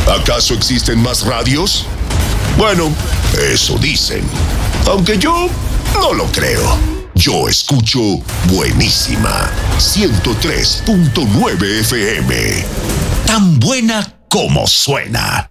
¿Acaso existen más radios? Bueno, eso dicen. Aunque yo no lo creo. Yo escucho Buenísima 103.9 FM. Tan buena como suena.